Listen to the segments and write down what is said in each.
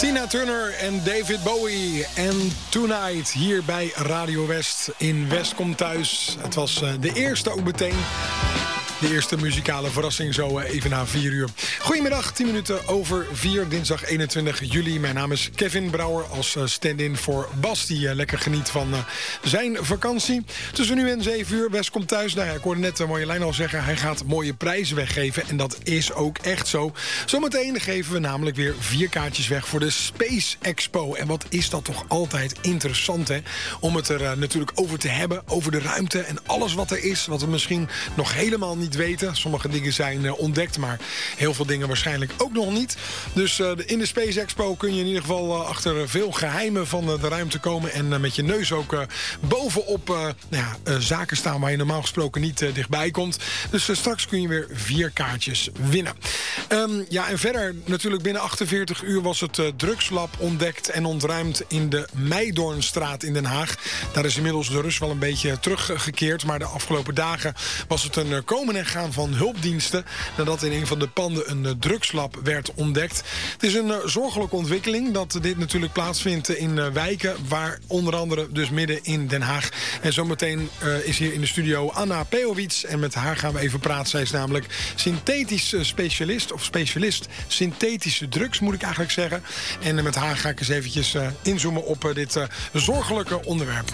Tina Turner en David Bowie en Tonight hier bij Radio West in West komt thuis. Het was de eerste ook meteen. De eerste muzikale verrassing zo even na 4 uur. Goedemiddag, 10 minuten over 4, dinsdag 21 juli. Mijn naam is Kevin Brouwer als stand-in voor Bas, die lekker geniet van zijn vakantie. Tussen nu en 7 uur, West komt thuis. Nou ja, ik hoorde net Marjolein al zeggen, hij gaat mooie prijzen weggeven. En dat is ook echt zo. Zometeen geven we namelijk weer 4 kaartjes weg voor de Space Expo. En wat is dat toch altijd interessant, hè? Om het er natuurlijk over te hebben, over de ruimte en alles wat er is, wat we misschien nog helemaal niet weten. Sommige dingen zijn ontdekt, maar heel veel dingen waarschijnlijk ook nog niet. Dus in de Space Expo kun je in ieder geval achter veel geheimen van de ruimte komen en met je neus ook bovenop zaken staan waar je normaal gesproken niet dichtbij komt. Dus straks kun je weer 4 kaartjes winnen. En verder natuurlijk binnen 48 uur was het drugslab ontdekt en ontruimd in de Meidoornstraat in Den Haag. Daar is inmiddels de rust wel een beetje teruggekeerd, maar de afgelopen dagen was het een komen en gaan van hulpdiensten nadat in een van de panden een drugslab werd ontdekt. Het is een zorgelijke ontwikkeling dat dit natuurlijk plaatsvindt in wijken, waar onder andere dus midden in Den Haag. En zometeen is hier in de studio Anna Peowits en met haar gaan we even praten. Zij is namelijk synthetisch specialist synthetische drugs, moet ik eigenlijk zeggen. En met haar ga ik eens eventjes inzoomen op dit zorgelijke onderwerp.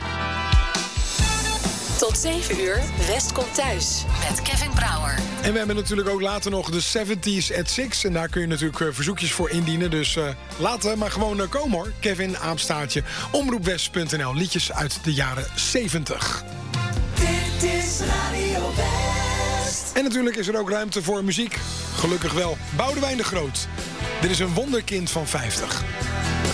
Tot 7 uur, West komt thuis met Kevin Brouwer. En we hebben natuurlijk ook later nog de 70s at 6. En daar kun je natuurlijk verzoekjes voor indienen. Dus laten maar gewoon komen hoor. Kevin, apenstaartje, omroepwest.nl. Liedjes uit de jaren 70. Dit is Radio West. En natuurlijk is er ook ruimte voor muziek. Gelukkig wel. Boudewijn de Groot. Dit is een wonderkind van 50.